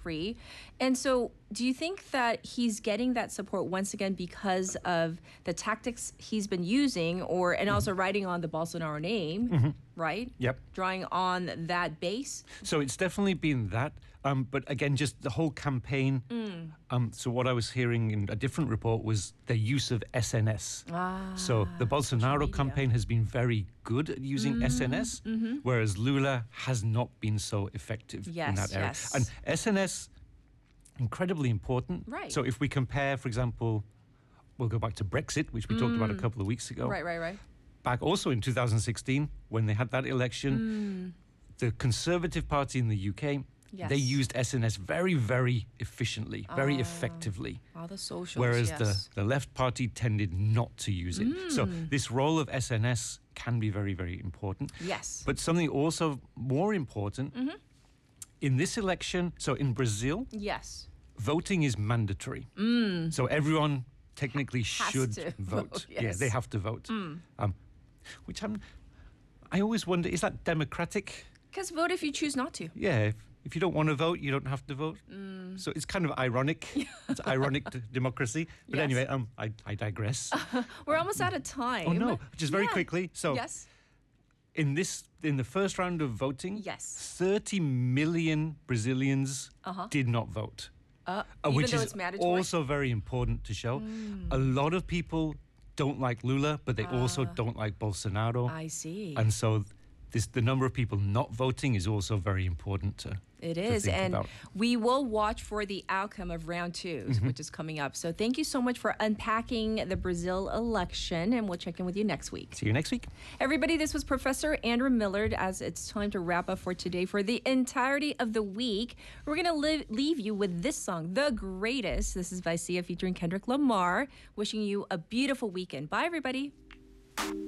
free. And so do you think that he's getting that support once again because of the tactics he's been using and also writing on the Bolsonaro name, right? Yep. Drawing on that base? So it's definitely been that. But again, just the whole campaign. So what I was hearing in a different report was the use of SNS. So the Bolsonaro campaign has been very good at using SNS, whereas Lula has not been so effective in that area. Yes. And SNS, incredibly important. Right. So if we compare, for example, we'll go back to Brexit, which we talked about a couple of weeks ago. Right. Back also in 2016, when they had that election, the Conservative Party in the UK, they used SNS very, very efficiently, very effectively. All the socials, whereas the left party tended not to use it. So this role of SNS can be very, very important. Yes. But something also more important, in this election, so in Brazil, Yes. voting is mandatory. So everyone technically should to vote. vote, yes. Yeah, they have to vote. Which I always wonder, is that democratic? Because vote if you choose not to. Yeah, if you don't want to vote, you don't have to vote. So it's kind of ironic. It's ironic democracy. But Yes. anyway, I digress. We're almost out of time. Oh no, just very Yeah. quickly. So Yes. in the first round of voting, Yes. 30 million Brazilians did not vote. Even Which though is it's mandatory? also very important to show. A lot of people don't like Lula, but they also don't like Bolsonaro. I see. And so the number of people not voting is also very important to It to is. think And about. we will watch for the outcome of round 2, which is coming up. So thank you so much for unpacking the Brazil election, and we'll check in with you next week. See you next week. Everybody, this was Professor Andrew Millard. As it's time to wrap up for today, for the entirety of the week, we're going to leave you with this song, The Greatest. This is by Sia featuring Kendrick Lamar. Wishing you a beautiful weekend. Bye, everybody.